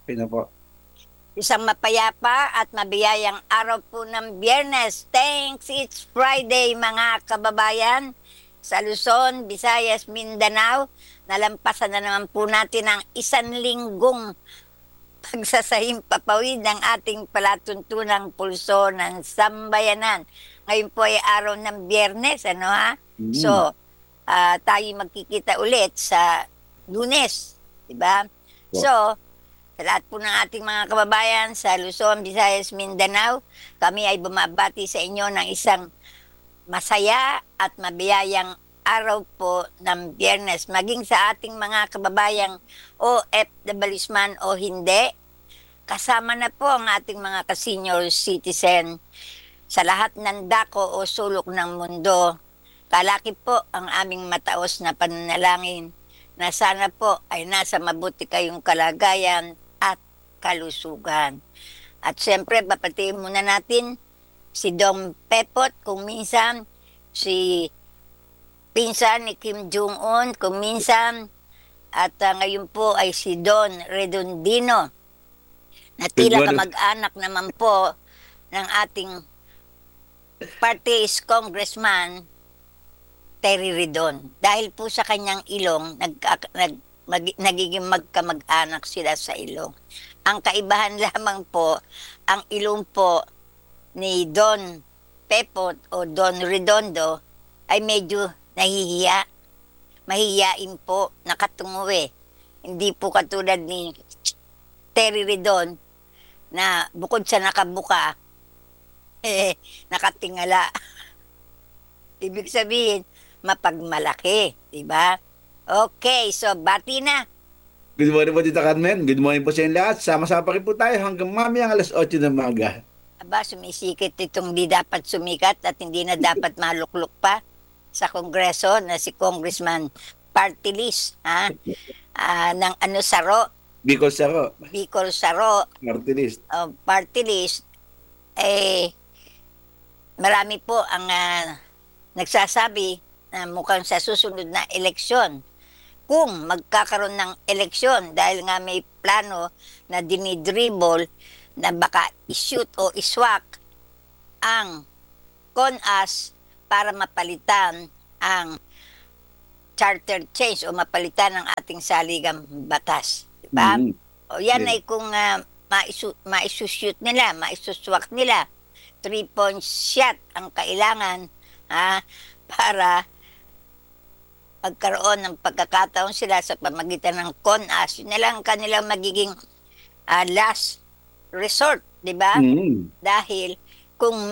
Pino po. Isang mapayapa at mabiyayang araw po ng Biyernes. Thanks, it's Friday mga kababayan. Sa Luzon, Visayas, Mindanao, nalampasan na naman po natin ang isang linggong pagsasahing papawid ng ating palatuntunang pulso ng sambayanan. Ngayon po ay araw ng Biyernes, ano ha? Mm. So, tayo magkikita ulit sa Lunes, di ba? Po. So, sa lahat po ng ating mga kababayan sa Luzon, Visayas, Mindanao, kami ay bumabati sa inyo ng isang masaya at mabiyayang araw po ng Biyernes. Maging sa ating mga kababayang OFWs man o hindi, kasama na po ang ating mga ka-senior citizen sa lahat ng dako o sulok ng mundo. Kalaki po ang aming mataos na pananalangin na sana po ay nasa mabuti kayong kalagayan at kalusugan. At siyempre, papatiin muna natin si Dong Pepot, kung minsan si pinsan ni Kim Jong-un, kung minsan, at ngayon po ay si Don Redondino, na Good tila morning. kamag-anak naman po ng ating party congressman Terry Ridon. Dahil po sa kanyang ilong, nagiging magkamag-anak sila sa ilong. Ang kaibahan lamang po, ang ilong po ni Don Pepot o Don Redondo ay medyo nahihiya. Mahihiyain po, nakatungo eh. Hindi po katulad ni Terry Ridon na bukod sa nakabuka, nakatingala. Ibig sabihin, mapagmalaki, di ba? Okay, so bati na. Good morning po, Tita Carmen. Good morning po sa inyo lahat. Sama-sama pa rin po tayo hanggang mamayang alas 8 ng umaga. Aba, sumisikit itong di dapat sumikat at hindi na dapat maluklok pa sa Kongreso na si Congressman Party List, ha? Ng ano Saro, Bicol Saro, Bicol Saro, party list. Party List, eh, marami po ang nagsasabi na mukhang sa susunod na eleksyon, kung magkakaroon ng eleksyon dahil nga may plano na dinidribble na baka ishoot o iswak ang CONAS para mapalitan ang charter change o mapalitan ang ating saligang batas. Diba? Mm. O yan Yes. ay kung maisushoot nila, maisuswak nila, 3 point shot ang kailangan para magkaroon ng pagkakataon sila sa pamagitan ng CONAS. Yun na lang ang kanilang magiging last resort, di ba? Mm. Dahil kung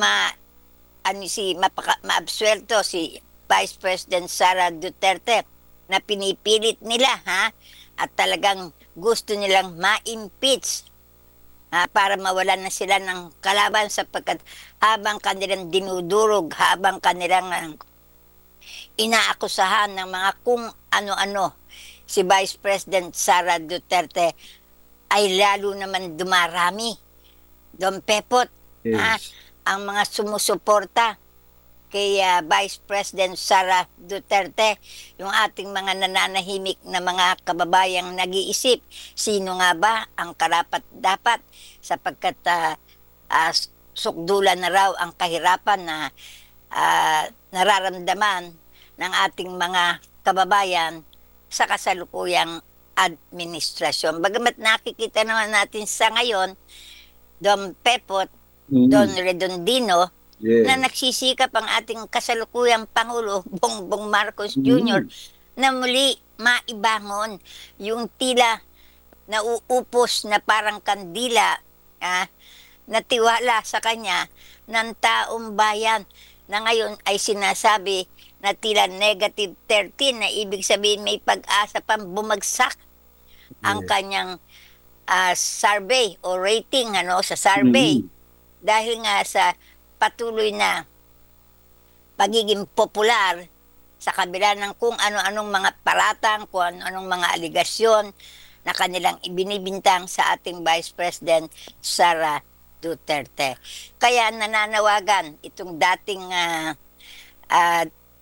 maabsuelto si Vice President Sara Duterte na pinipilit nila at talagang gusto nilang ma-impeach para mawalan na sila ng kalaban sapagkat habang kanilang dinudurog, habang kanilang inaakusahan ng mga kung ano-ano si Vice President Sara Duterte ay lalo naman dumarami. Don Pepot, Yes. ang mga sumusuporta kay Vice President Sara Duterte, yung ating mga nananahimik na mga kababayang nag-iisip, sino nga ba ang karapat-dapat sapagkat sukdulan na raw ang kahirapan na nararamdaman ng ating mga kababayan sa kasalukuyang administrasyon. Bagamat nakikita naman natin sa ngayon, Don Pepot, Don Mm. Redondino, na Yes. nagsisikap ang ating kasalukuyang Pangulo, Bongbong Marcos Jr., Mm. na muli maibangon yung tila nauupos na parang kandila na tiwala sa kanya ng taong bayan na ngayon ay sinasabi na tila -13 na ibig sabihin may pag-asa pang bumagsak ang Yes. kanyang survey o rating sa survey Mm. dahil nga sa patuloy na pagiging popular sa kabila ng kung ano-anong mga paratang, kung ano-anong mga aligasyon na kanilang ibinibintang sa ating Vice President Sara Duterte. Kaya nananawagan itong dating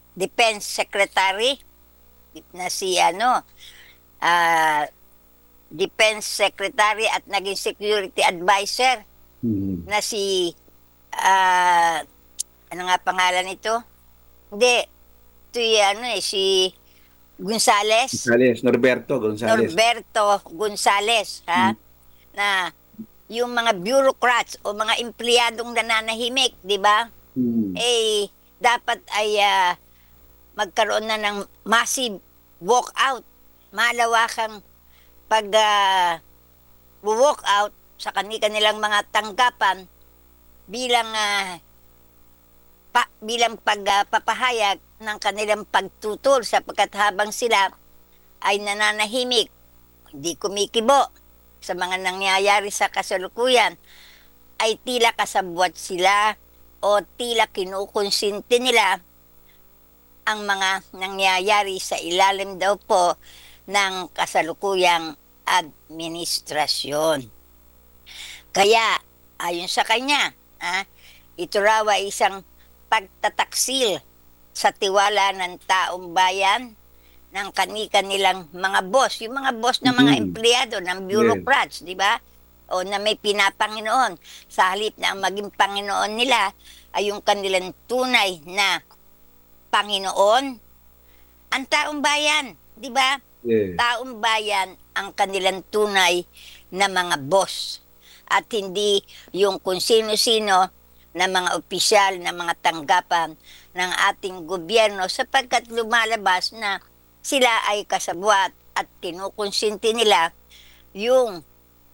Defense Secretary na si Defense Secretary at naging Security Advisor Mm. na si, ah, ano nga pangalan nito? Hindi, ito si Gonzales, Norberto Gonzales. Norberto Gonzales, Mm. ha? Na yung mga bureaucrats o mga empleyadong nananahimik, di ba? Mm. Eh, dapat ay magkaroon na ng massive walkout, malawakang pag walk out sa kanilang mga tanggapan bilang bilang pagpapahayag ng kanilang pagtutol sapagkat habang sila ay nananahimik, hindi kumikibo sa mga nangyayari sa kasalukuyan, ay tila kasabwat sila o tila kinukonsinti nila ang mga nangyayari sa ilalim daw po ng kasalukuyang administrasyon. Kaya, ayon sa kanya, ito raw ay isang pagtataksil sa tiwala ng taong bayan ng kanilang mga boss. Yung mga boss ng mga Mm. empleyado, ng bureaucrats, di ba? O na may pinapanginoon. Sa halip na ang maging Panginoon nila ay yung kanilang tunay na Panginoon, ang taong bayan, di ba? Yes. Taong bayan ang kanilang tunay na mga boss at hindi yung kung sino-sino na mga opisyal na mga tanggapan ng ating gobyerno sapagkat lumalabas na sila ay kasabwat at kinukonsinti nila yung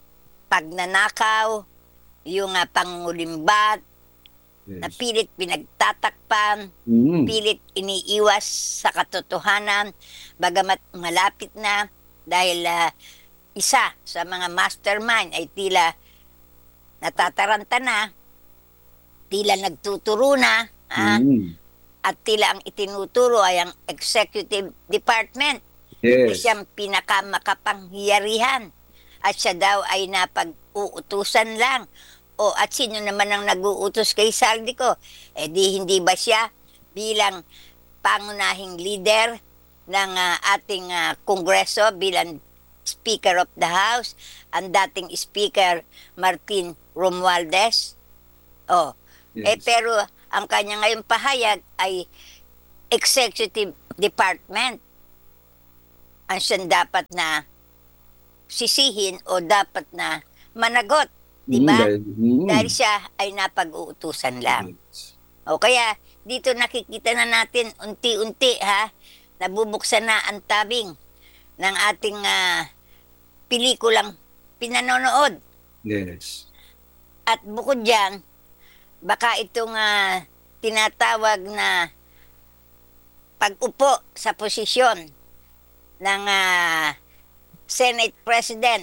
pagnanakaw, yung pangungulimbat, na Yes. pilit pinagtatakpan, Mm. pilit iniiwas sa katotohanan, bagamat malapit na dahil isa sa mga mastermind ay tila natataranta na, tila nagtuturo na, Mm. at tila ang itinuturo ay ang executive department na Yes. siyang pinakamakapangyarihan at siya daw ay napag-uutusan lang. O at sino naman ang nag-uutos kay Saldico? Eh di hindi ba siya bilang pangunahing leader ng ating Kongreso bilang Speaker of the House, ang dating Speaker Martin Romualdez? Oh, Yes. pero ang kanya ngayong pahayag ay Executive Department ang siyang dapat na sisihin o dapat na managot, di ba? Dahil siya ay napag-uutusan lang. Yes. O kaya dito nakikita na natin unti-unti nabubuksan na ang tabing ng ating pelikulang pinanonood. Yes. At bukod diyan, baka itong tinatawag na pag-upo sa posisyon ng Senate President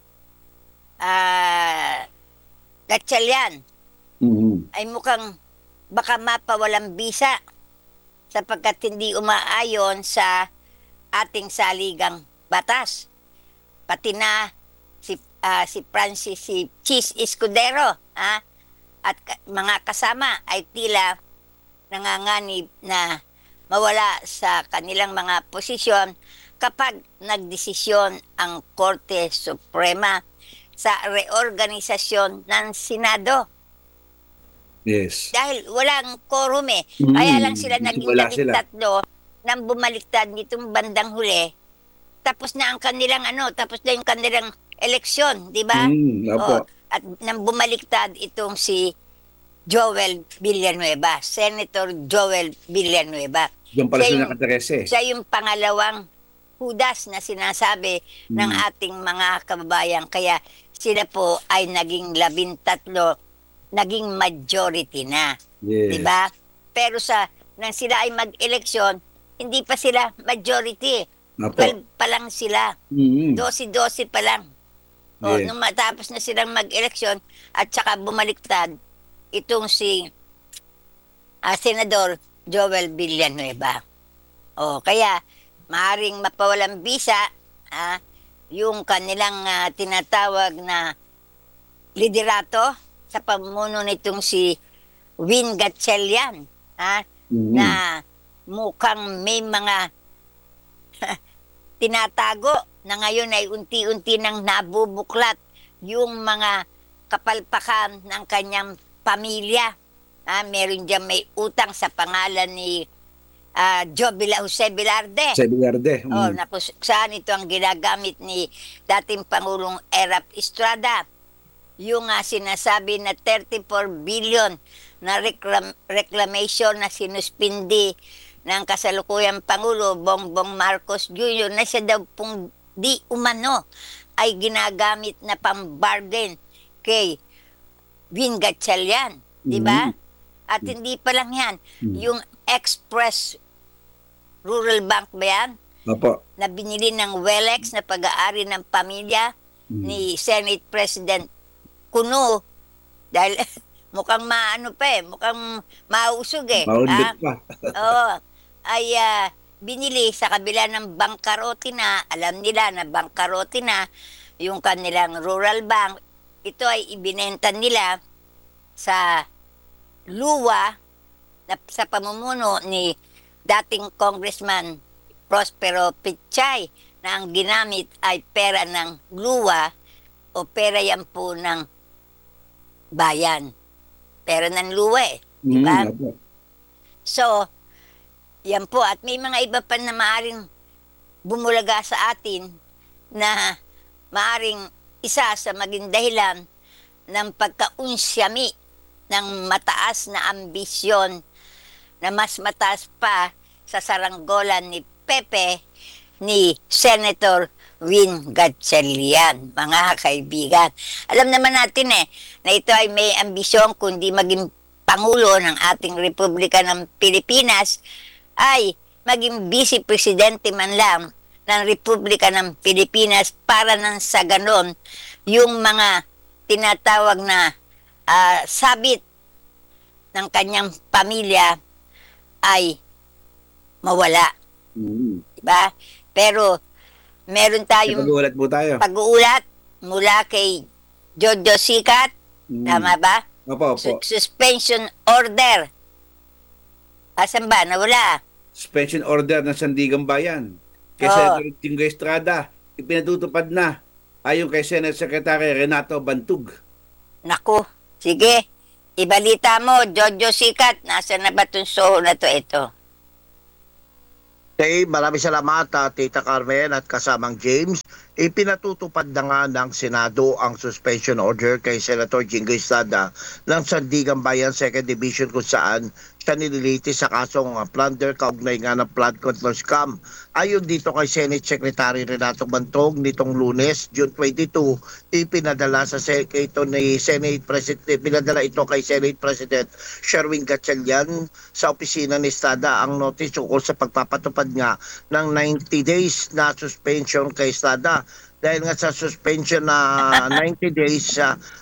Gatchalian Mm. ay mukhang baka mapawalang bisa sapagkat hindi umaayon sa ating saligang batas. Pati na si Francis, si Chis Escudero, at mga kasama ay tila nanganganib na mawala sa kanilang mga posisyon kapag nagdesisyon ang Korte Suprema sa reorganisasyon ng Senado. Yes. Dahil walang quorum Kaya lang sila naging Wala labing sila. tatlo nang bumaliktad nitong bandang huli. Tapos na ang kanilang tapos na yung kanilang eleksyon, di ba? Opo. At nang bumaliktad itong si Joel Villanueva, Senator Joel Villanueva. Diyan pala Siya sila yung- nakaterese. Siya yung pangalawang Judas na sinasabi ng ating mga kababayan. Kaya sila po ay naging 13, naging majority na. Yes. Di ba? Pero nang sila ay mag-eleksyon, hindi pa sila majority. Opo. 12 pa lang sila. Mm. 12 pa lang. O, Yes. nung matapos na silang mag-eleksyon at saka bumaliktad, itong si Senador Joel Villanueva. O, kaya maaring mapawalang bisa yung kanilang tinatawag na liderato sa pamuno nitong si Win Gatchalian Mm. na mukhang may mga tinatago na ngayon ay unti-unti nang nabubuklat yung mga kapalpakan ng kanyang pamilya. Meron dyan may utang sa pangalan ni Jose Velarde. Sa Bilarde. Na kung saan ito ang ginagamit ni dating Pangulong Erap Estrada. Yung sinasabi na 34 billion na reclamation na sinuspindi ng kasalukuyang Pangulo Bongbong Marcos Jr. na siya daw pong di umano ay ginagamit na pambargain kay Win Gatchalian. Di ba? At hindi pa lang yan. Yung Express Rural Bank ba yan? Opo. Na binili ng Welex na pag-aari ng pamilya ni Senate President Kuno dahil mukhang mukhang mausog Maundit pa. Oo. Ay binili sa kabila ng bangkarote na, alam nila na bangkarote na yung kanilang rural bank. Ito ay ibinenta nila sa luwa na sa pamumuno ni dating Congressman Prospero Pichay na ang ginamit ay pera ng luwa o pera yan po ng bayan. Pera ng luwa di ba? Opo. So, yan po. At may mga iba pa na maaring bumulaga sa atin na maaring isa sa maging dahilan ng pagkaunsyami ng mataas na ambisyon na mas mataas pa sa saranggolan ni Pepe ni Senator Win Gatchalian, mga kaibigan. Alam naman natin na ito ay may ambisyon kundi maging Pangulo ng ating Republika ng Pilipinas ay maging Vice Presidente man lang ng Republika ng Pilipinas para nang sa ganon yung mga tinatawag na sabit ng kanyang pamilya ay mawala. Diba? Pero meron tayong Pag-uulat po tayo. pag-uulat mula kay Jojo Sikat, tama ba? Opo, opo. Suspension order. Asan ba? Nawala. Suspension order ng Sandigan Bayan. Kay Oo. Senator Jingoy Estrada, ipinatutupad na ayon kay Senate Secretary Renato Bantug. Naku, sige. Ibalita mo, Jojo Sikat, nasa na ba itong show na to? Ito. Okay, maraming salamat Tita Carmen at kasamang James. Ipinatutupad na nga ng Senado ang suspension order kay Senator Jingoy Estrada ng Sandigan Bayan 2nd Division kung saan siya nililitis sa kasong plunder kaugnay nga ng flood control scam. Ayon dito kay Senate Secretary Renato Bantog nitong Lunes, June 22, ipinadala sa ito ni Senate President, pinadala ito kay Senate President Sherwin Gatchalian sa opisina ni Estrada ang notice tungkol sa pagpapatupad nga ng 90 days na suspension kay Estrada. Dahil nga sa suspension na 90 days,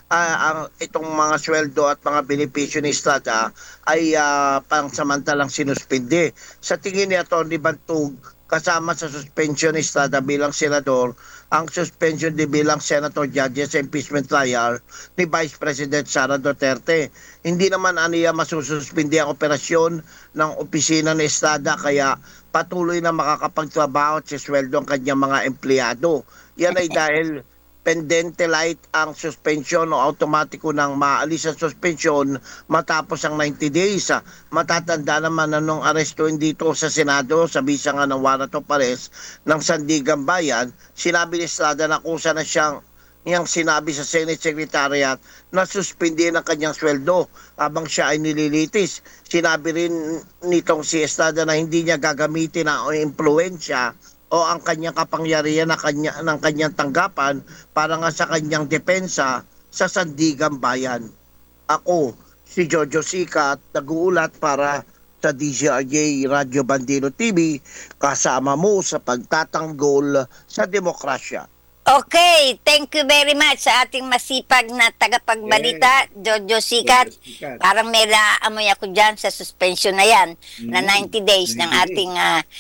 ang itong mga sweldo at mga benepisyo ni Estrada ay pangsamantalang sinuspindi. Sa tingin ni Atty. Bantug, kasama sa suspension ni Estrada bilang senador, ang suspension din bilang senator judges sa impeachment trial ni Vice President Sara Duterte. Hindi naman aniya masususpindi ang operasyon ng opisina ni Estrada kaya patuloy na makakapagtrabaho at sisweldo ang kanyang mga empleyado. Yan ay dahil pendente light ang suspension o automatiko nang maalis ang suspension matapos ang 90 days. Matatanda naman na nung arestuin dito sa Senado sa bisa nga ng warrant of arrest ng Sandigan Bayan, sinabi ni Estrada na kusa na niyang sinabi sa Senate Secretariat na suspendin ang kanyang sweldo habang siya ay nililitis. Sinabi rin nitong si Estrada na hindi niya gagamitin ang impluensya o ang kanyang kapangyarihan ng kanyang tanggapan para nga sa kanyang depensa sa Sandigan Bayan. Ako, si Jojo Sikat, nag-uulat para sa DZRJ Radio Bandino TV, kasama mo sa pagtatanggol sa demokrasya. Okay, thank you very much sa ating masipag na tagapagbalita, Jojo Sikat. Parang may naamoy ako dyan sa suspension na yan, na 90 days ng ating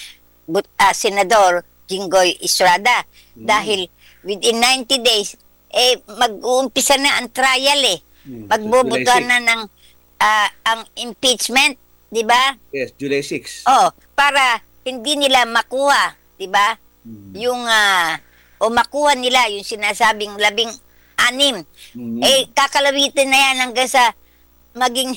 Senador Jingoy Estrada. Dahil within 90 days, mag-uumpisa na ang trial Magbubutuhan na ng ang impeachment, di ba? Yes, July 6. Para hindi nila makuha, di ba? Yung o makuha nila yung sinasabing 16, kakalawitin na yan hanggang sa maging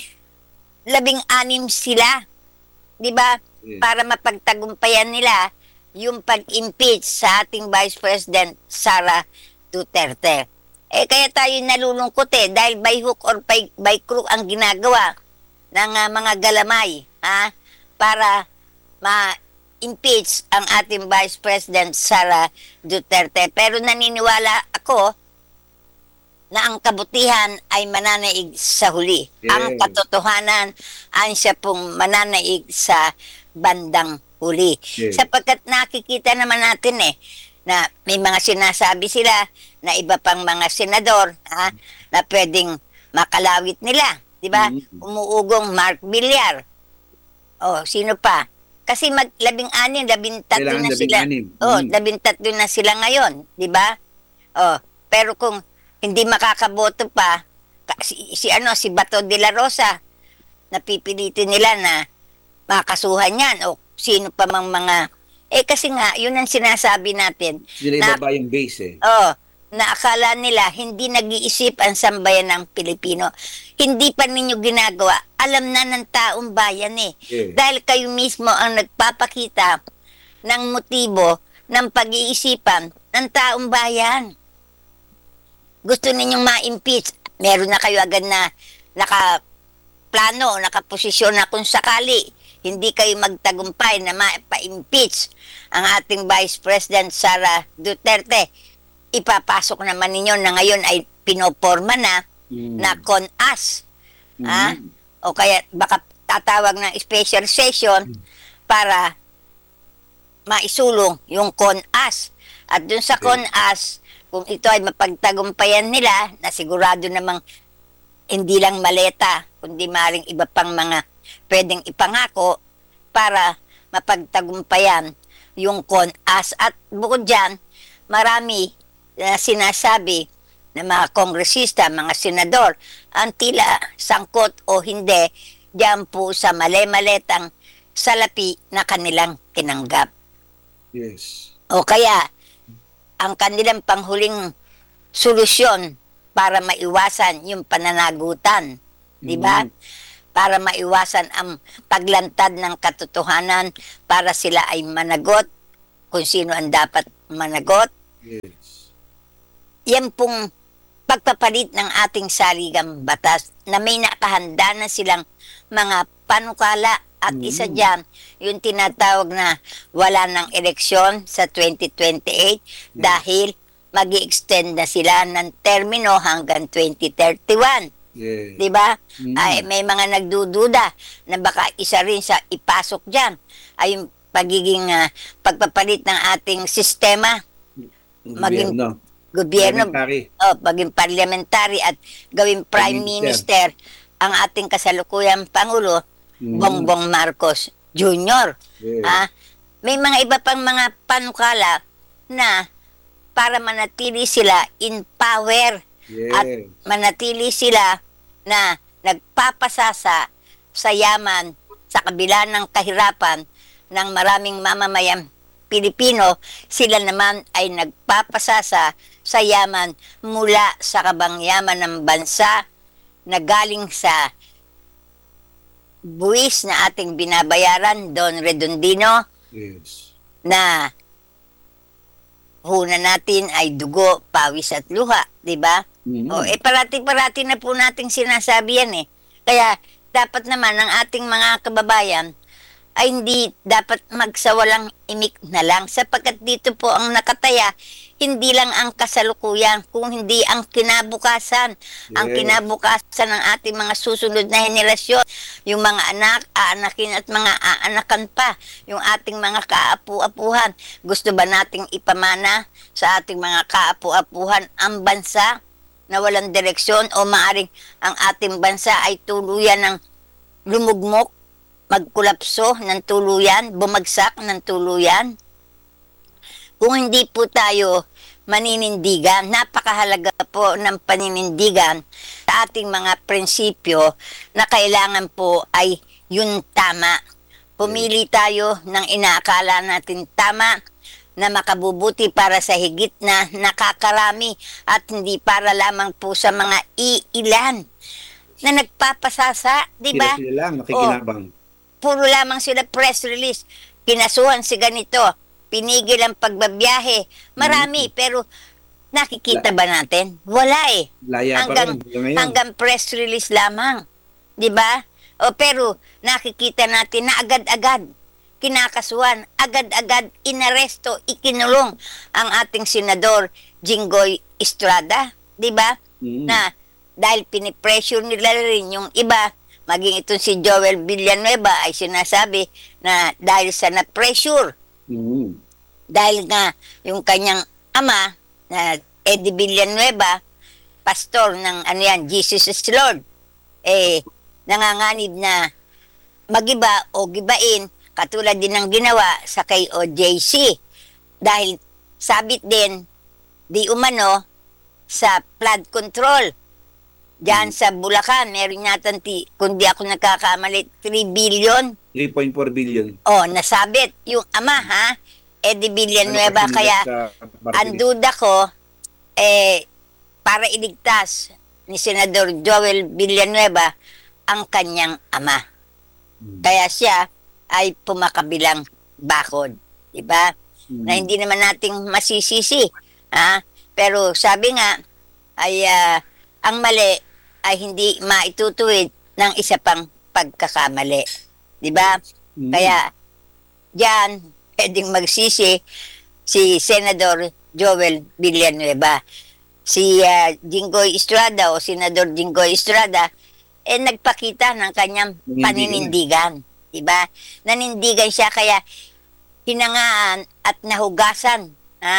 16 sila. Di ba? Yeah. Para mapagtagumpayan nila yung pag-impeach sa ating Vice President Sara Duterte. Kaya tayo nalulungkot dahil by hook or by crook ang ginagawa ng mga galamay para ma-impeach ang ating Vice President Sara Duterte. Pero naniniwala ako na ang kabutihan ay mananaig sa huli. Yeah. Ang katotohanan ay siya pong mananaig sa bandang huli. Yeah. Sapagkat nakikita naman natin na may mga sinasabi sila na iba pang mga senador na pwedeng makalawit nila. Di ba? Umuugong Mark Villar. O, sino pa? Kasi 16, 13 na sila. 13 na sila ngayon. Di ba? Pero kung hindi makakaboto pa, si Bato de la Rosa, napipilitin nila na makasuhan yan. O sino pa mang mga... kasi nga, yun ang sinasabi natin. Sila ibaba yung base na akala nila hindi nag-iisip ang sambayan ng Pilipino. Hindi pa ninyo ginagawa. Alam na ng taong bayan Yeah. Dahil kayo mismo ang nagpapakita ng motibo ng pag-iisipan ng taong bayan. Gusto ninyong ma-impeach. Meron na kayo agad na nakaplano, nakaposisyon na kung sakali hindi kayo magtagumpay na ma-impeach ang ating Vice President Sara Duterte. Ipapasok naman ninyo na ngayon ay pinoporma na CONAS. O kaya baka tatawag ng special session para maisulong yung CONAS. At dun sa CONAS, kung ito ay mapagtagumpayan nila, na sigurado namang hindi lang maleta, kundi maring iba pang mga pwedeng ipangako para mapagtagumpayan yung CONAS. At bukod dyan, marami na sinasabi ng mga kongresista, mga senador, ang tila sangkot o hindi diyan po sa mali-maletang salapi na kanilang tinanggap. Yes. O kaya, ang kanilang panghuling solusyon para maiwasan yung pananagutan. Di ba? Para maiwasan ang paglantad ng katotohanan, para sila ay managot kung sino ang dapat managot. Yes. Yan pong pagpapalit ng ating saligang batas na may nakahanda na silang mga panukala. At isa dyan, yung tinatawag na wala ng eleksyon sa 2028 dahil mag-i-extend na sila ng termino hanggang 2031. Yeah. Di ba? Ay, may mga nagdududa na baka isa rin sa ipasok dyan ay yung pagiging pagpapalit ng ating sistema, maging gobyerno, maging parliamentary at gawing prime minister ang ating kasalukuyang Pangulo, Bongbong Marcos Jr. Yeah. May mga iba pang mga panukala na para manatili sila in power at manatili sila na nagpapasasa sa yaman sa kabila ng kahirapan ng maraming mamamayang Pilipino, sila naman ay nagpapasasa sa yaman mula sa kabangyaman ng bansa na galing sa buwis na ating binabayaran, Don Redondino, na huna natin ay dugo, pawis at luha, di ba? Parati-parati na po nating sinasabi yan Kaya dapat naman ang ating mga kababayan ay hindi dapat magsawalang imik na lang, sapagkat dito po ang nakataya hindi lang ang kasalukuyan, kung hindi ang kinabukasan. Ang kinabukasan ng ating mga susunod na henerasyon, yung mga anak, aanakin at mga aanakan pa, yung ating mga kaapu-apuhan. Gusto ba nating ipamana sa ating mga kaapu-apuhan ang bansa na walang direksyon, o maaring ang ating bansa ay tuluyan ng lumugmok, magkulapso ng tuluyan, bumagsak ng tuluyan? Kung hindi po tayo maninindigan, napakahalaga po ng paninindigan sa ating mga prinsipyo na kailangan po ay yun tama. Pumili tayo ng inaakala natin tama na makabubuti para sa higit na nakakarami at hindi para lamang po sa mga iilan na nagpapasasa, di ba? Sila lang, nakikinabang. Puro lamang sila press release. Kinasuhan si ganito, pinigil ang pagbabiyahe. Marami, pero nakikita ba natin? Wala eh. Laya pa rin hanggang ngayon. Hanggang press release lamang. Di ba? O pero nakikita natin na agad-agad kinakasuhan, agad-agad inaresto, ikinulong ang ating senador Jinggoy Estrada, 'di ba? Na dahil pinipressure nila rin yung iba, maging itong si Joel Villanueva ay sinasabi na dahil sa na-pressure, dahil nga yung kanyang ama na Eddie Villanueva, pastor ng ano yan, Jesus is Lord, nanganganib na magiba o gibain katulad din ng ginawa sa kay OJC. Dahil sabit din, di umano, sa flood control. Diyan sa Bulacan, meron yata, kung di ako nagkakamali, 3 billion. 3.4 billion. Nasabit. Yung ama, ha? Eddie Villanueva, kaya ang duda ko, para iligtas ni Senador Joel Villanueva ang kanyang ama. Kaya siya ay pumakabilang bakod, di ba? Na hindi naman nating masisisi, ha? Pero sabi nga ay ang mali ay hindi maitutuwid ng isa pang pagkakamali, di ba? Kaya diyan pwedeng magsisi si Senador Joel Villanueva. Si Jinggoy Estrada o Senador Jinggoy Estrada nagpakita ng kanyang paninindigan. Diba? Nanindigan siya kaya hinangaan at nahugasan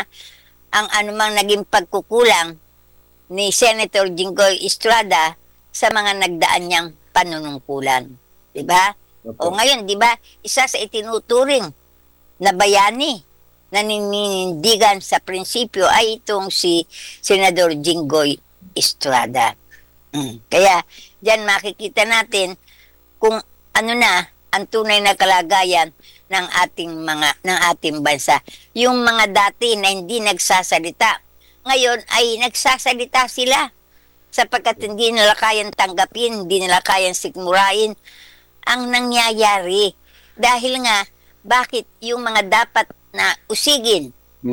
ang anumang naging pagkukulang ni Senator Jinggoy Estrada sa mga nagdaan niyang panunungkulan. Diba? O ngayon, diba, isa sa itinuturing na bayani na ninindigan sa prinsipyo ay itong si Senador Jinggoy Estrada. Kaya diyan makikita natin kung ano na ang tunay na kalagayan ng ating bansa. Yung mga dati na hindi nagsasalita, ngayon ay nagsasalita sila sapagkat hindi nila kayang tanggapin, hindi nila kayang sikmurain ang nangyayari. Dahil nga, bakit yung mga dapat na usigin,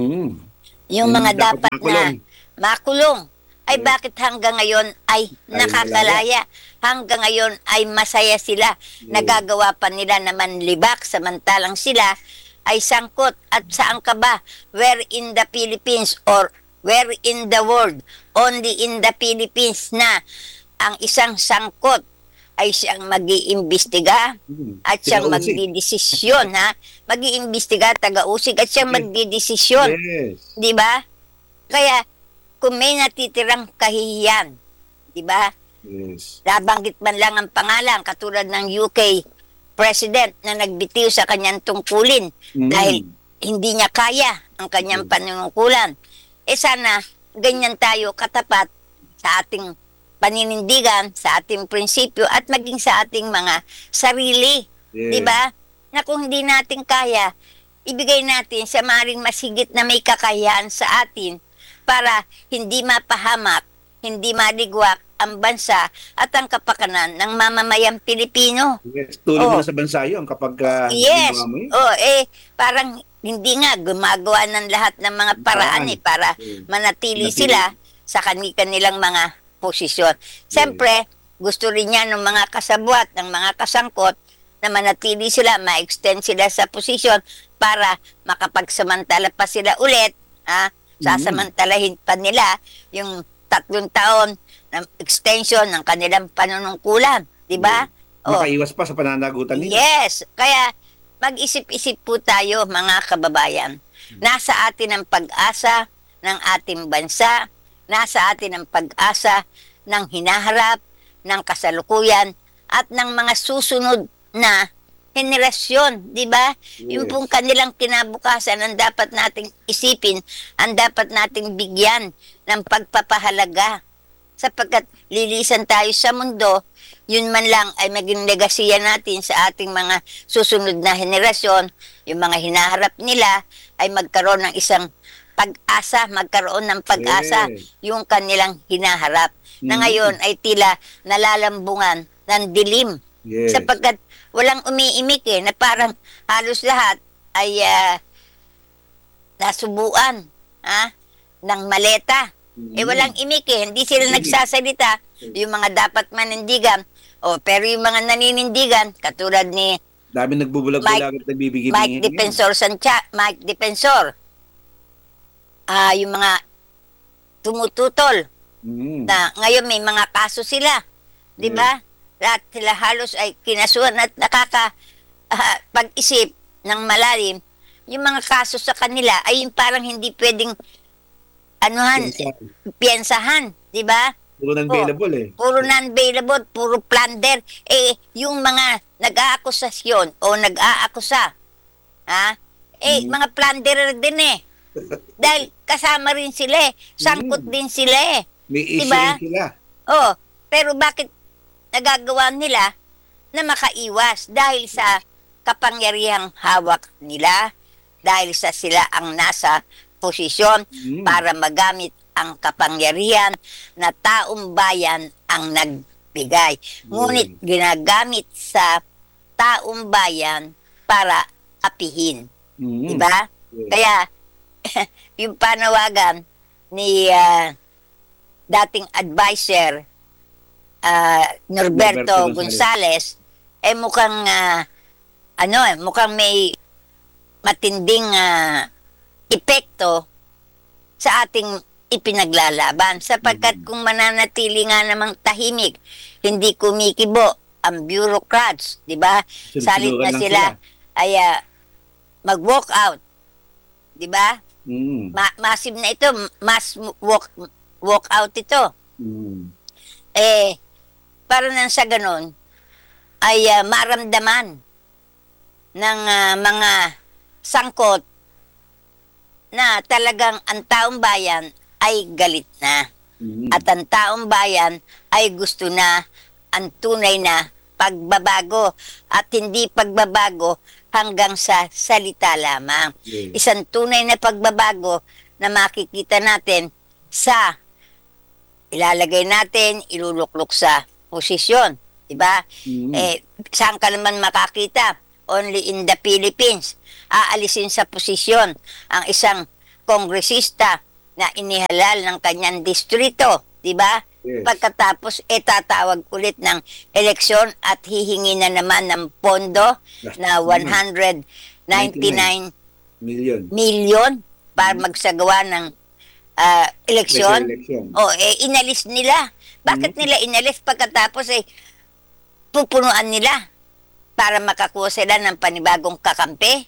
yung mga dapat na makulong, ay bakit hanggang ngayon ay nakakalaya? Hanggang ngayon ay masaya sila. Nagagawa pa nila naman libak samantalang sila ay sangkot. At saan ka ba? Where in the Philippines or where in the world? Only in the Philippines na ang isang sangkot ay siyang mag-iimbestiga at siyang magdidesisyon, ha? Mag-iimbestiga, taga-usig at siyang magdidesisyon. Yes. Di ba? Kaya kung may natitirang kahihiyan, di ba? Yes. Nabanggit man lang ang pangalan, katulad ng UK President na nagbitiw sa kanyang tungkulin dahil hindi niya kaya ang kanyang panunungkulan. Sana ganyan tayo katapat sa ating paninindigan, sa ating prinsipyo at maging sa ating mga sarili. Di ba? Na kung hindi natin kaya, ibigay natin sa maring masigit na may kakayahan sa atin para hindi mapahamak, hindi maligwak ang bansa at ang kapakanan ng mamamayang Pilipino. Yes. Tulad mo na sa bansa yun kapag yes. Parang hindi nga gumagawa ng lahat ng mga paraan para manatili sila sa kanilang mga posisyon. Siyempre, gusto rin niya ng mga kasabwat, ng mga kasangkot na manatili sila, ma-extend sila sa posisyon para makapagsamantala pa sila ulit, sasamantalahin pa nila yung 3 taon ng extension ng kanilang panunungkulan, di ba? Makaiwas pa sa pananagutan nila. Yes, kaya mag-isip-isip po tayo mga kababayan. Nasa atin ang pag-asa ng ating bansa, nasa atin ang pag-asa ng hinaharap, ng kasalukuyan, at ng mga susunod na henerasyon, di ba? Yes. Yung pong kanilang kinabukasan ang dapat nating isipin, ang dapat nating bigyan ng pagpapahalaga. sapagkat lilisan tayo sa mundo, yun man lang ay maging legasiya natin sa ating mga susunod na henerasyon, yung mga hinaharap nila ay magkaroon ng isang pag-asa, magkaroon ng pag-asa Yes. yung kanilang hinaharap. Na ngayon ay tila nalalambungan ng dilim. Yes. Sapagkat walang umiimik na parang halos lahat ay nasubuan ng maleta. Walang imik hindi sila Imik. nagsasalita. Yung mga dapat manindigan, pero yung mga naninindigan, katulad ni Dami nagbubulag-bulag at nagbibigay Mike Defensor Mike Defensor, yung mga tumututol, na ngayon may mga kaso sila. Di ba? Lahat sila halos ay kinasuhan at pag-isip ng malalim. Yung mga kaso sa kanila ay yung parang hindi pwedeng piyensahan. Di ba? Puro non-bailable Puro non-bailable, puro plunder. Yung mga nag-aakusasyon o nag-aakusa, mga plunderer din Dahil kasama rin sila sangkot din sila May issue Diba? rin sila. Pero bakit nagagawa nila na makaiwas? Dahil sa kapangyarihang hawak nila, dahil sa sila ang nasa posisyon para magamit ang kapangyarihan na taong bayan ang nagbigay. Ngunit ginagamit sa taong bayan para apihin. Diba? Yes. Kaya, yung panawagan ni dating advisor Norberto Gonzales, mukhang mukhang may matinding epekto sa ating ipinaglalaban. Sapagkat kung mananatili nga namang tahimik, hindi kumikibo ang bureaucrats, di ba? Salit na lang sila ay mag-walk out, di ba? Massive na ito, mass walk out ito. Para nang sa ganun, ay maramdaman ng mga sangkot na talagang ang taong bayan ay galit na. At ang taong bayan ay gusto na ang tunay na pagbabago at hindi pagbabago hanggang sa salita lamang. Yes. Isang tunay na pagbabago na makikita natin sa ilalagay natin, iluluklok sa posisyon. Diba? Saan ka naman makakita? Only in the Philippines. Aalisin sa posisyon ang isang kongresista na inihalal ng kanyang distrito. Diba? Yes. Pagkatapos, tatawag ulit ng eleksyon at hihingi na naman ng pondo na 199 million para magsagawa ng eleksyon. Inalis nila. Bakit nila inalis pagkatapos pupunuan nila para makakuha sila ng panibagong kakampi?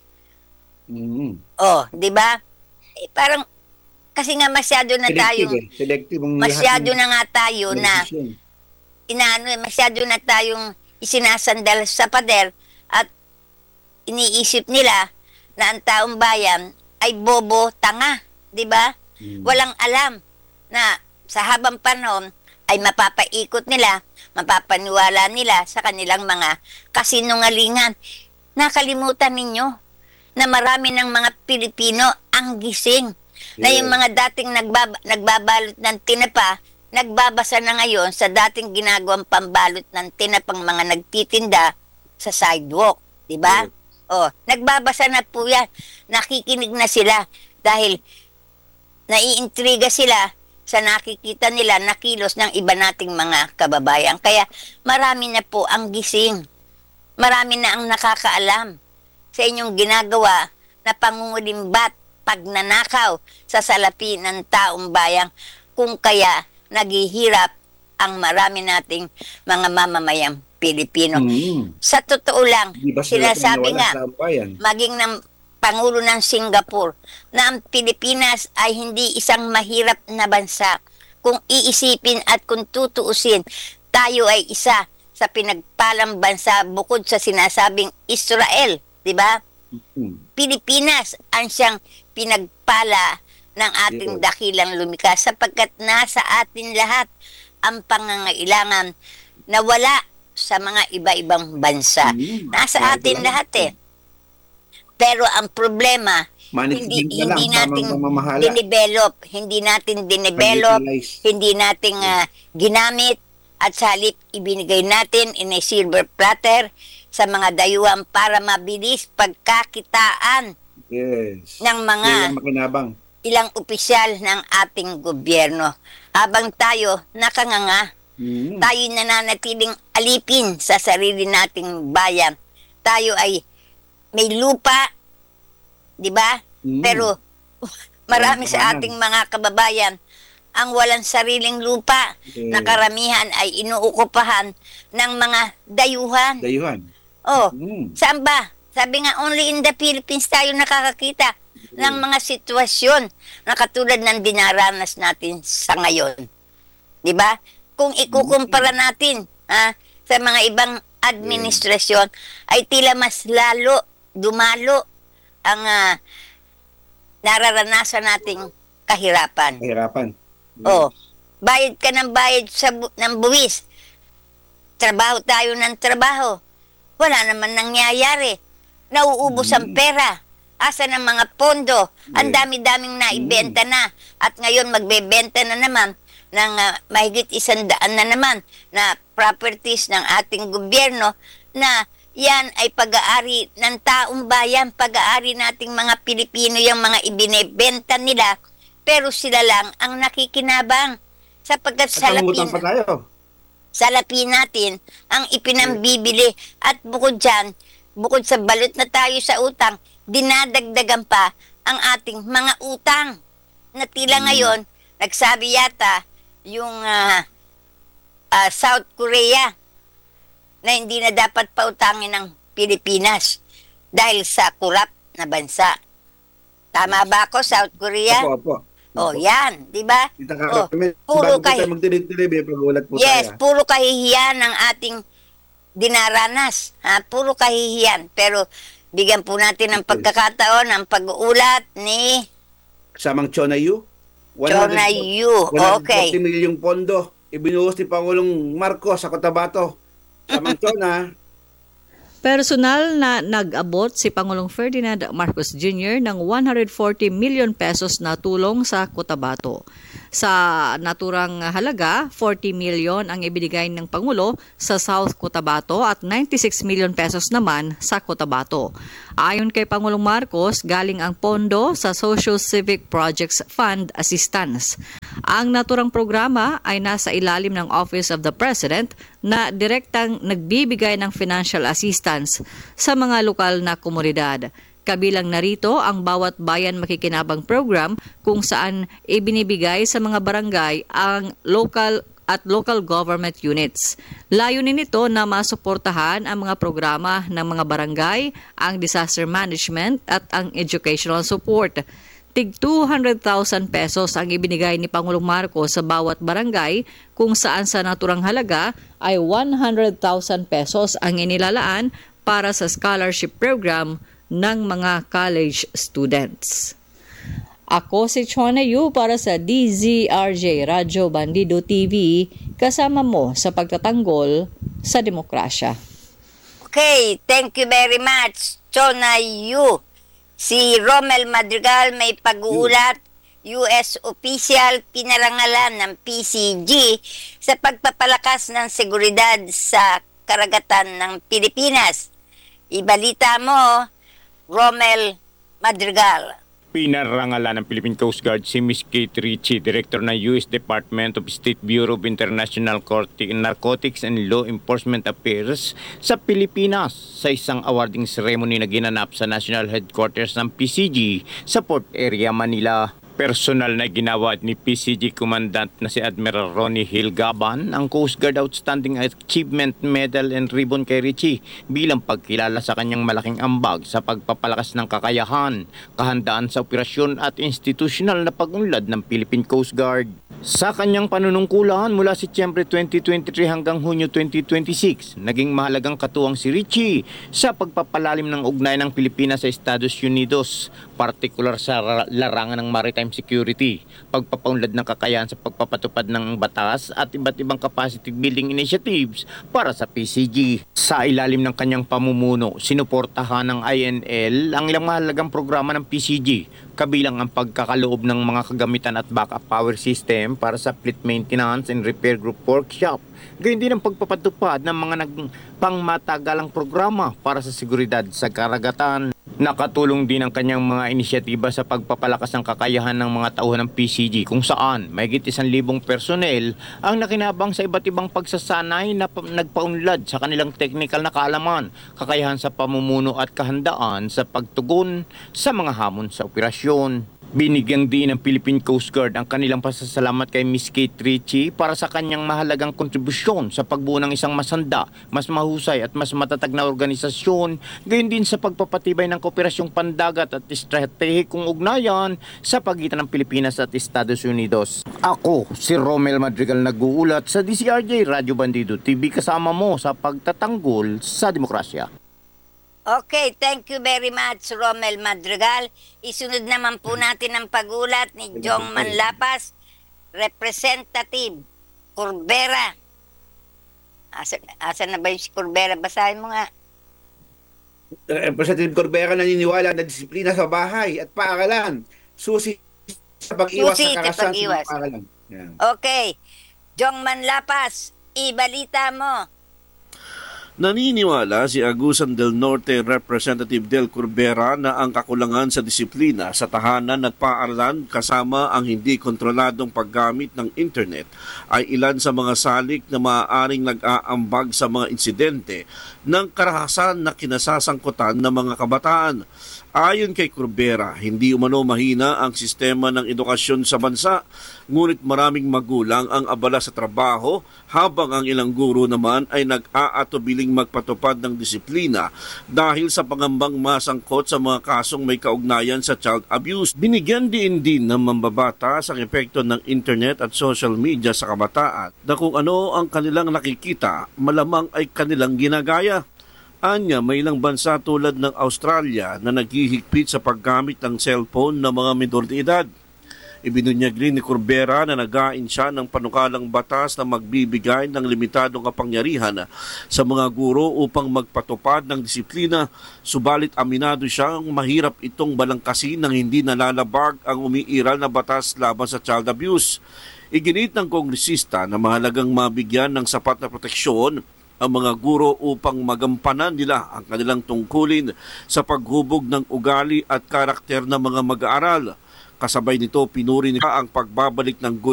Di ba? Parang kasi nga masyado na tayong masyado na nga tayo na masyado na tayong isinasandal sa pader at iniisip nila na ang taong bayan ay bobo, tanga, di ba? Walang alam na sa habang panahon ay mapapaikot nila, mapapaniwala nila sa kanilang mga kasinungalingan. Nakalimutan ninyo na marami ng mga Pilipino ang gising. Na yung mga dating nagbabalot ng tinapa, nagbabasa na ngayon sa dating ginagawang pambalot ng tinapang mga nagtitinda sa sidewalk. Diba? Nagbabasa na po yan. Nakikinig na sila dahil naiintriga sila sa nakikita nila na kilos ng iba nating mga kababayan. Kaya marami na po ang gising. Marami na ang nakakaalam sa inyong ginagawa na pangungulimbat, pagnanakaw sa salapi ng taong bayan, kung kaya naghihirap ang marami nating mga mamamayang Pilipino. Sa totoo lang, sinasabi nga, maging ng Pangulo ng Singapore, na ang Pilipinas ay hindi isang mahirap na bansa. Kung iisipin at kung tutuusin, tayo ay isa sa pinagpalang bansa bukod sa sinasabing Israel, di ba? Pilipinas ang siyang pinagpala ng ating dakilang lumikha sapagkat nasa atin lahat ang pangangailangan na wala sa mga iba-ibang bansa. Nasa atin lahat eh. Pero ang problema, Management na lang, hindi natin tamang pamamahala. hindi natin dinevelop, Utilize. hindi natin ginamit, at sa halip ibinigay natin in a silver platter sa mga dayuhan para mabilis pagkakitaan Yes. ng mga Yan ang makinabang. ilang opisyal ng ating gobyerno. Habang tayo nakanganga, tayo nananatiling alipin sa sarili nating bayan. Tayo ay may lupa, di ba? Pero marami sa ating mga kababayan ang walang sariling lupa na karamihan ay inuukupahan ng mga dayuhan. Dayuhan. Oh, saan ba? Sabi nga, only in the Philippines tayo nakakakita ng mga sitwasyon na katulad ng dinaranas natin sa ngayon. Di ba? Kung ikukumpara natin sa mga ibang administrasyon, ay tila mas lalo, dumalo ang nararanasan nating kahirapan. Kahirapan. Oh, bayad ka ng bayad ng buwis. Trabaho tayo ng trabaho. Wala naman nangyayari. Nauubos ang pera. Asa ng mga pondo. Ang dami-daming naibenta na. At ngayon magbebenta na naman ng mahigit 100 na naman na properties ng ating gobyerno na yan ay pag-aari ng taong bayan, pag-aari nating mga Pilipino, yung mga ibinebenta nila, pero sila lang ang nakikinabang sapagkat Pangutang pa tayo. salapi natin ang ipinambibili at bukod dyan, bukod sa balot na tayo sa utang, dinadagdagan pa ang ating mga utang na tila ngayon, nagsabi yata yung South Korea na hindi na dapat pautangin ng Pilipinas dahil sa kurap na bansa. Tama ba ako, South Korea? Opo. Oh, yan, di ba? Oh, puro bago tayo magdilig-dilig, pagulat po yes, tayo. puro kahihiyan ng ating dinaranas. Puro kahihiyan. Pero bigyan po natin ng pagkakataon ng pag-uulat ni Kasamang Chonayu. Chonayu. Okay. 140 milyong pondo ibinuhos ni Pangulong Marcos sa Cotabato. Kasamang Chona. Personal na nag-abot si Pangulong Ferdinand Marcos Jr. ng 140 million pesos na tulong sa Cotabato. Sa naturang halaga, 40 million ang ibinigay ng Pangulo sa South Cotabato at 96 million pesos naman sa Cotabato. Ayon kay Pangulong Marcos, galing ang pondo sa Social Civic Projects Fund Assistance. Ang naturang programa ay nasa ilalim ng Office of the President na direktang nagbibigay ng financial assistance sa mga lokal na komunidad. Kabilang narito ang Bawat Bayan Makikinabang program kung saan ibinibigay sa mga barangay ang local government units. Layunin nito na masuportahan ang mga programa ng mga barangay, ang disaster management at ang educational support. Tig 200,000 pesos ang ibinigay ni Pangulong Marcos sa bawat barangay kung saan sa naturang halaga ay 100,000 pesos ang inilalaan para sa scholarship program ng mga college students. Ako si Chona Yu para sa DZRJ Radyo Bandido TV, kasama mo sa pagtatanggol sa demokrasya. Okay, thank you very much, Chona Yu. Si Romel Madrigal may pag-uulat, US official pinarangalan ng PCG sa pagpapalakas ng seguridad sa karagatan ng Pilipinas. Ibalita mo, Romel Madrigal. Pinarangalan ng Philippine Coast Guard si Ms. Kate Ritchie, Director ng US Department of State Bureau of International Narcotics and Law Enforcement Affairs sa Pilipinas sa isang awarding ceremony na ginanap sa National Headquarters ng PCG sa Port Area, Manila. Personal na ginawa ni PCG Commandant na si Admiral Ronnie Hill Gaban ang Coast Guard Outstanding Achievement Medal and Ribbon kay Ritchie bilang pagkilala sa kanyang malaking ambag sa pagpapalakas ng kakayahan, kahandaan sa operasyon at institutional na pag-unlad ng Philippine Coast Guard. Sa kanyang panunungkulan mula Setyembre 2023 hanggang Hunyo 2026, naging mahalagang katuwang si Ritchie sa pagpapalalim ng ugnayan ng Pilipinas sa Estados Unidos, partikular sa larangan ng maritime security, pagpapaunlad ng kakayahan sa pagpapatupad ng batas at iba't ibang capacity building initiatives para sa PCG. Sa ilalim ng kanyang pamumuno, sinuportahan ng INL ang ilang mahalagang programa ng PCG, kabilang ang pagkakaloob ng mga kagamitan at backup power system para sa fleet maintenance and repair group workshop. Gayun din ang pagpapatupad ng mga pangmatagalang programa para sa seguridad sa karagatan. Nakatulong din ang kanyang mga inisyatiba sa pagpapalakas ng kakayahan ng mga tauhan ng PCG kung saan mahigit 1,000 personnel ang nakinabang sa iba't ibang pagsasanay na nagpaunlad sa kanilang technical na kaalaman, kakayahan sa pamumuno at kahandaan sa pagtugon sa mga hamon sa operasyon. Binigyan din ng Philippine Coast Guard ang kanilang pasasalamat kay Miss Kate Ritchie para sa kanyang mahalagang kontribusyon sa pagbuo ng isang masanda, mas mahusay at mas matatag na organisasyon, gayon din sa pagpapatibay ng kooperasyong pandagat at estratehikong ugnayan sa pagitan ng Pilipinas at Estados Unidos. Ako, si Romel Madrigal nag-uulat sa DCRJ Radyo Bandido TV, kasama mo sa pagtatanggol sa demokrasya. Okay, thank you very much, Romel Madrigal. Isunod naman po natin ang pagulat ni Jong Manlapas, Representative Corbera. Asa na ba yung si Corbera? Basahin mo nga. Representative Corbera naniniwala na disiplina sa bahay at paaralan susi sa pag-iwas Susi sa sa karahasan pag-iwas. sa paaralan. Yan. Okay, Jong Manlapas, ibalita mo. Naniniwala si Agusan del Norte Representative Del Corbera na ang kakulangan sa disiplina sa tahanan at paaralan kasama ang hindi kontroladong paggamit ng internet ay ilan sa mga salik na maaaring nag-aambag sa mga insidente ng karahasan na kinasasangkutan ng mga kabataan. Ayon kay Corbera, hindi umano mahina ang sistema ng edukasyon sa bansa, ngunit maraming magulang ang abala sa trabaho habang ang ilang guro naman ay nag-aatubiling magpatupad ng disiplina dahil sa pangambang masangkot sa mga kasong may kaugnayan sa child abuse. Binigyan din ng mambabatas ang epekto ng internet at social media sa kabataan na kung ano ang kanilang nakikita, malamang ay kanilang ginagaya. Anya, may ilang bansa tulad ng Australia na naghihigpit sa paggamit ng cellphone ng mga menor de edad. Ibinunyag rin ni Corbera na nagain siya ng panukalang batas na magbibigay ng limitadong kapangyarihan sa mga guro upang magpatupad ng disiplina, subalit aminado siyang mahirap itong balangkasin nang hindi nalalabag ang umiiral na batas laban sa child abuse. Iginit ng kongresista na mahalagang mabigyan ng sapat na proteksyon ang mga guro upang magampanan nila ang kanilang tungkulin sa paghubog ng ugali at karakter ng mga mag-aaral. Kasabay nito, pinuri nila ang pagbabalik ng good